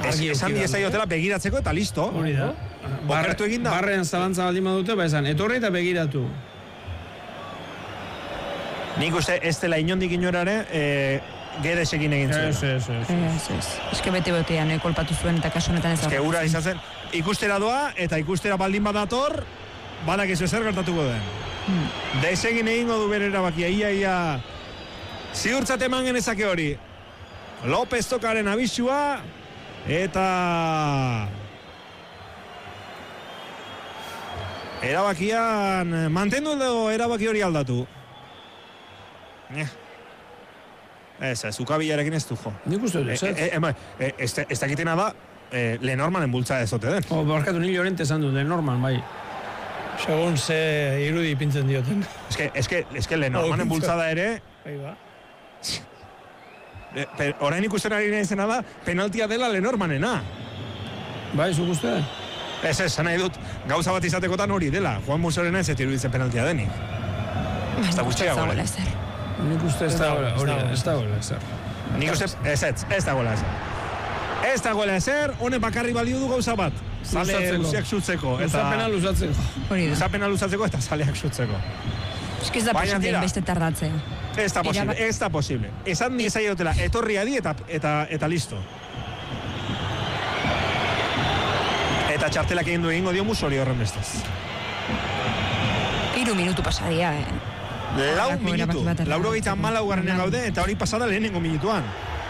Esan diezaiotela begiratzeko eta listo. Hori da. Okertu eginda. Barrean zalantza baldin badute, esan, etorri eta begiratu. Nik uste ez dela inondik inorare Guedesekin egin zuen. Ez. Eske bete-betean kolpatu zuen eta kasu honetan ez da. Eske ura izan zen, ikustera doa eta ikustera baldin badator, badakizu zer gertatuko den. Desegin egingo du bere erabakia, ia ziurtzat eman genezake hori. López Tokaren abisua eta erabakian mantendu edo erabaki hori aldatu. Ez, ukabilarekin ez du jo. Nik uste dut, ez dakitena da Lenormanen bultza ez ote den. Barkatu ni Llorente esan dut, Lenorman, bai. Segun ze irudi ipintzen dioten. Ez que Lenormanen bultzada ere... Bai ba. Orain ikusten ari nahi da, penaltia dela Lenormanena. Bai, zuk uste? Ez, nahi dut, gauza bat izatekotan hori dela. Juan Musorena ez iruditzen penaltia denik. Ez da guztia gola. Nik uste ez da gola ezer. Nik uste ez da gola ezer. Ez da gola ezer, honen bakarri balio du gauza bat. Zale luziak sutzeko. Luzapena luzatzeko eta zaleak sutzeko. Ez ez da posible beste tardatzea. Ez da posible. Esan diezaiotela, etorri adi eta listo. Eta txartelak egin du egingo dio Musori horren bestez. 3 minutu pasadia, 4 minutu. 94 garrenean gaude eta hori pasada lehenengo minutuan.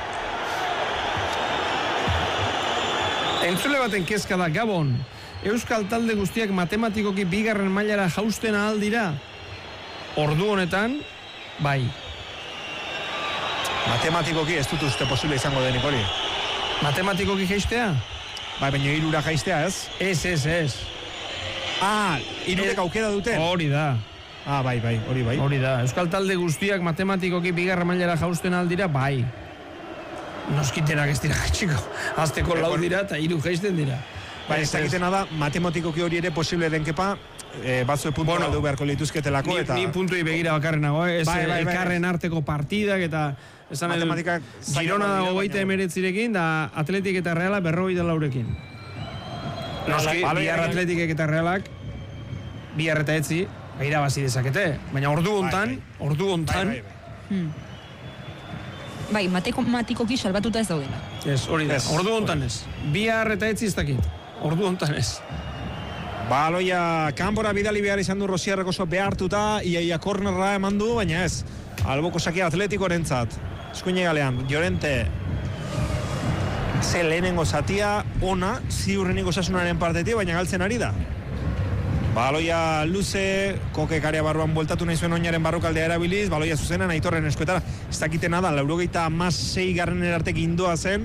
Entzule baten kezka da, Gabon. Euskal talde guztiak matematikoki 2. mailara jausten ahal dira. Ordu honetan, bai. Matematikoki ez dut uste posible izango denik hori. Matematikoki jaistea? Bai, baina 3 jaistea ez? Ez. 3 aukera dute? Hori da. Bai, hori bai. Hori da. Euskal talde guztiak matematikoki 2. mailara jausten ahal dira, bai. Noskiterak ez dira jaitsiko. Azteko 4 dira eta 3 jaisten dira. Bai, ez dakitena da, matematikoki hori ere posible denkepa, batzue puntu galdu beharko lituzketelako eta... Ni puntuei begira bakarrenago, elkarren arteko partidak eta... Matematikak... Girona dago 29rekin, da Atletik eta Reala 44rekin. Noski, bihar Atletikek eta Realak, bihar eta etzi, irabazi dezakete. Baina ordu hontan... Bai, matematikoki salbatuta ez daudela. Ez, hori da, ordu hontan ez. Bihar eta etzi ez dakit, ordu hontan ez. Baloia kanpora bidali behar izan du Rosiarrek oso behartuta, iaia kornerra eman du, baina ez. Alboko sakia Atletikorentzat. Eskuine galean, Llorente ze lehenengo zatia ona, ziurrenik osasunaren partetik, baina galtzen ari da. Baloia luze, Koke karea barruan bueltatu nahi zuen oinaren barrukaldea erabiliz, baloia zuzenan Aitorren eskuetara. Ez dakitena da, 96 garren arte gindoa zen,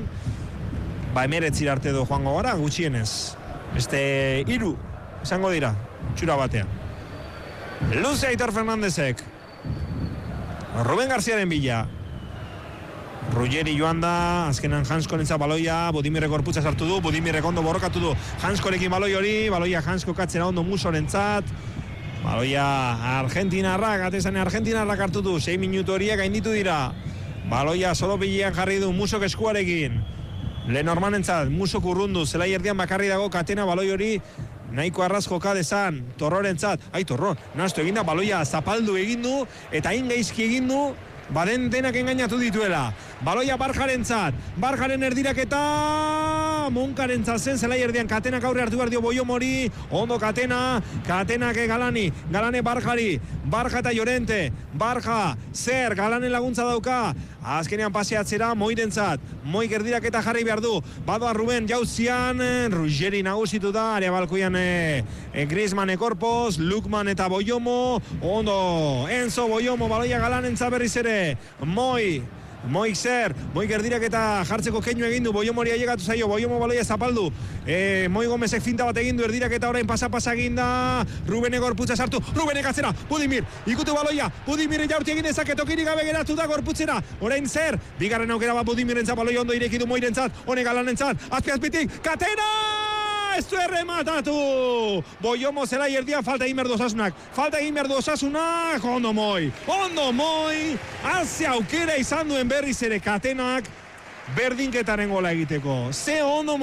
19 arte edo joango gara, gutxienez. Beste 3, izango dira, txura batean. Luze Aitor Fernandezek. Ruben Garziaren bila. Ruggeri joan da, azkenan Hansko nentza baloia, Budimirrek gorputza sartu du, Budimirrek ondo borrokatu du Hanskorekin baloi hori, baloia Hansko katzera ondo Musorentzat, baloia Argentinarrak, atezane Argentinarrak hartu du, 6 minutu horiek gainditu dira, baloia Solopilean jarri du Musok eskuarekin, Lenormanentzat, Musok urrundu, zelai erdian bakarri dago Katena baloi hori, nahiko arraz joka dezan, Torrorentzat, Torro, nahastu eginda, baloia zapaldu egindu, eta gaizki egindu, baden denak engainatu dituela. Baloia Barjarentzat, Barjaren erdiraketa, Monkarentzat zen, zelai erdian Katenak aurre hartu behar dio Boiomori, ondo Katenak Galane Barjari, Barja eta Llorente, Barja, zer, Galane laguntza dauka, azkenean paseatzera, Moirentzat, Moik erdiraketa jarri behar du, badoa Ruben jauzian, Ruggeri nagusitu da, area balkoian Griezmann ekorpoz, Lukman eta Boiomo, ondo, Enzo Boiomo, baloia Galanentzat berriz ere, Moik erdirak eta jartzeko keinu egin du, Boiomori ailegatu zaio, Boiomo baloia zapaldu, Moi Gomezek finta bat egin du, erdirak eta orain pasa egin da, Ruben egorputza sartu, Ruben egatzera, Budimir, ikutu baloia, Budimir jaurti egin dezake, tokirik gabe geratu da gorputzera, orain zer, bigarren aukera bat Budimirentzat, baloia ondo irekidu Moirentzat, honek Galanentzat, azpiazpitik, Katena! Ez du errematatu! Boiomo zelai erdia, falta egin berdu osasunak, ondo Moi, haze aukera izan duen berriz ere Katenak, berdinketaren gola egiteko. Ze ondo